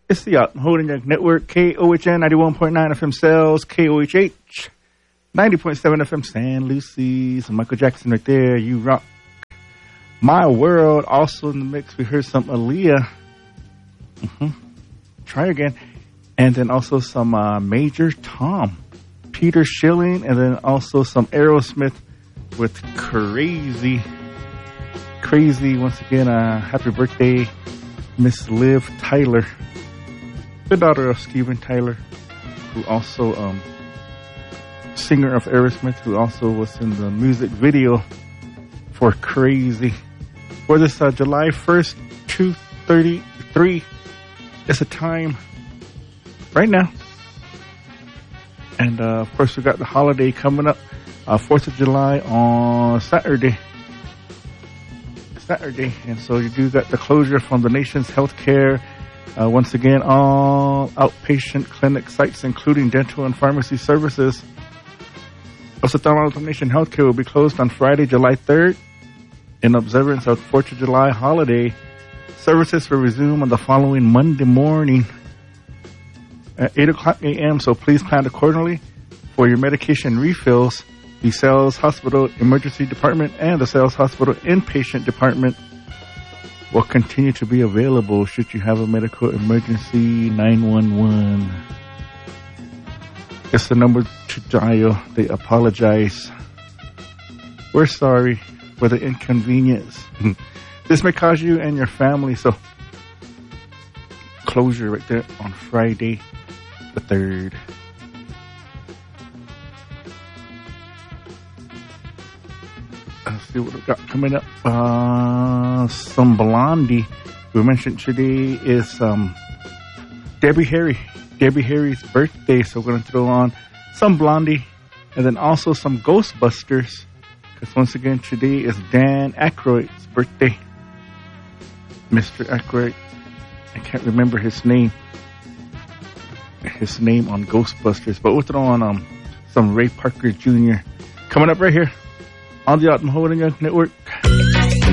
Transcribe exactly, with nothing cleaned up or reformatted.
It's the Yacht Holding Young Network, K O H N ninety-one point nine F M Sales, K O H H ninety point seven F M San Lucie. So Michael Jackson right there, You Rock. My World, also in the mix. We heard some Aaliyah. Mm-hmm. Try again. And then also some uh, Major Tom, Peter Schilling, and then also some Aerosmith with Crazy. Crazy, once again, uh, happy birthday, Miss Liv Tyler, the daughter of Steven Tyler, who also, um, singer of Aerosmith, who also was in the music video for Crazy. For this uh, July first, two thirty-three, it's a time right now. And, uh, of course, we got the holiday coming up, uh, fourth of July on Saturday. Saturday, and so you do got the closure from the nation's healthcare. Uh, once again, all outpatient clinic sites, including dental and pharmacy services. Also, Thailand Nation Healthcare will be closed on Friday, July third, in observance of fourth of July holiday. Services will resume on the following Monday morning at eight o'clock a.m., so please plan accordingly for your medication refills. The Sales Hospital Emergency Department and the Sales Hospital Inpatient Department will continue to be available should you have a medical emergency. Nine one one. It's the number to dial. They apologize. We're sorry for the inconvenience. This may cause you and your family, so closure right there on Friday the third. Let's see what we've got coming up. Uh, some Blondie. We mentioned today is um, Debbie Harry. Debbie Harry's birthday. So we're going to throw on some Blondie. And then also some Ghostbusters. Because once again, today is Dan Aykroyd's birthday. Mister Aykroyd. I can't remember his name. His name on Ghostbusters. But we'll throw on um, some Ray Parker Junior Coming up right here on the Yacht Holding Young Network.